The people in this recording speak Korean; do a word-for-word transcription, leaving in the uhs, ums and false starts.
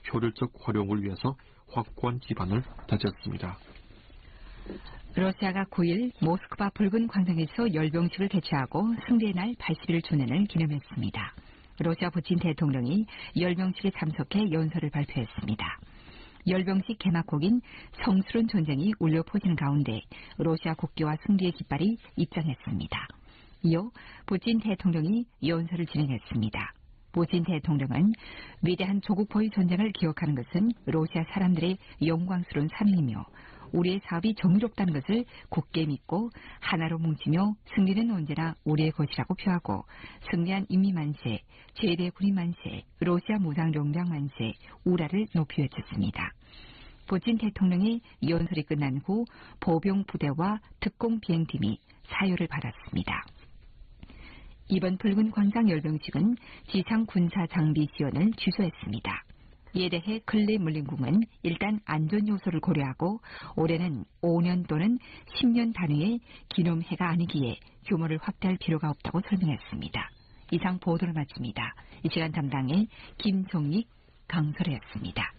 효율적 활용을 위해서 확고한 기반을 다졌습니다. 러시아가 구 일 모스크바 붉은 광장에서 열병식을 개최하고 승리의 날 팔십 일 주년을 기념했습니다. 러시아 푸틴 대통령이 열병식에 참석해 연설을 발표했습니다. 열병식 개막곡인 성스러운 전쟁이 울려 퍼지는 가운데 러시아 국기와 승리의 깃발이 입장했습니다. 이어 푸틴 대통령이 연설을 진행했습니다. 푸틴 대통령은 위대한 조국포위 전쟁을 기억하는 것은 러시아 사람들의 영광스러운 사명이며 우리의 사업이 정의롭다는 것을 굳게 믿고 하나로 뭉치며 승리는 언제나 우리의 것이라고 표하고 승리한 인미 만세, 제대 군인 만세, 러시아 무장력량 만세, 우라를 높이 외쳤습니다. 푸틴 대통령의 연설이 끝난 후 보병 부대와 특공 비행팀이 사유를 받았습니다. 이번 붉은 광장 열병식은 지상 군사 장비 지원을 취소했습니다. 이에 대해 클레물린궁은 일단 안전 요소를 고려하고 올해는 오 년 또는 십 년 단위의 기념해가 아니기에 규모를 확대할 필요가 없다고 설명했습니다. 이상 보도를 마칩니다. 이 시간 담당의 김성익 강설혜였습니다.